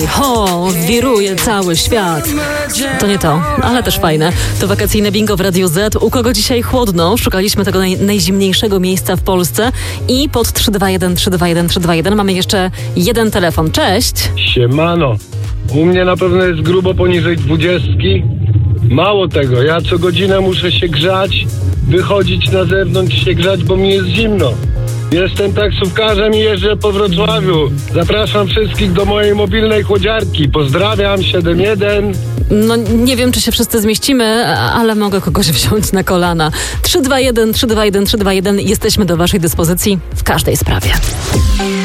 Wiruje cały świat. To nie to, ale też fajne. To wakacyjne bingo w Radiu Z. U kogo dzisiaj chłodno? Szukaliśmy tego najzimniejszego miejsca w Polsce i pod 321 mamy jeszcze jeden telefon. Cześć. Siemano. U mnie na pewno jest grubo poniżej 20. Mało tego, ja co godzinę muszę się grzać, wychodzić na zewnątrz się grzać, bo mi jest zimno. Jestem taksówkarzem i jeżdżę po Wrocławiu. Zapraszam wszystkich do mojej mobilnej chłodziarki. Pozdrawiam, 7-1. No nie wiem, czy się wszyscy zmieścimy, ale mogę kogoś wziąć na kolana. 321. Jesteśmy do waszej dyspozycji w każdej sprawie.